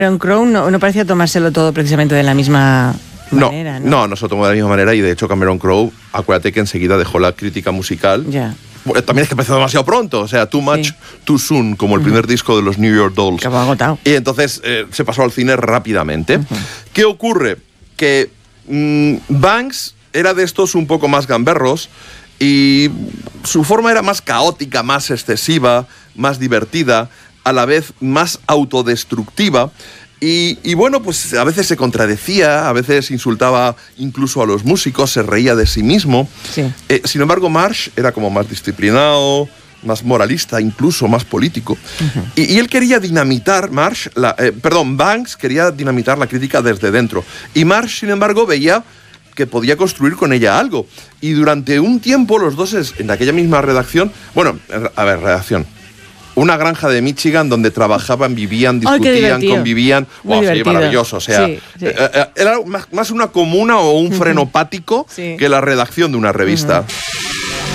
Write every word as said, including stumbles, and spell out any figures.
Cameron Crowe no, no parecía tomárselo todo precisamente de la misma manera, ¿no? No, no se lo tomó de la misma manera, y de hecho Cameron Crowe, acuérdate que enseguida dejó la crítica musical. Ya. Bueno, también es que empezó demasiado pronto, o sea, Too Much, sí. Too Soon, como el uh-huh. primer disco de los New York Dolls. Que va agotado. Y entonces eh, se pasó al cine rápidamente. Uh-huh. ¿Qué ocurre? Que mmm, Banks era de estos un poco más gamberros, y su forma era más caótica, más excesiva, más divertida, a la vez más autodestructiva. Y, y bueno, pues a veces se contradecía, a veces insultaba incluso a los músicos, se reía de sí mismo. Sí. Eh, sin embargo, Marsh era como más disciplinado, más moralista, incluso más político. Uh-huh. Y, y él quería dinamitar, Marsh, la, eh, perdón, Banks quería dinamitar la crítica desde dentro. Y Marsh, sin embargo, veía que podía construir con ella algo. Y durante un tiempo los dos, en aquella misma redacción, bueno, a ver, redacción, una granja de Michigan donde trabajaban, vivían, discutían, oh, convivían. Wow, sí, maravilloso. O sea, sí, sí. Eh, eh, era más, más una comuna o un uh-huh. frenopático sí. que la redacción de una revista. Uh-huh.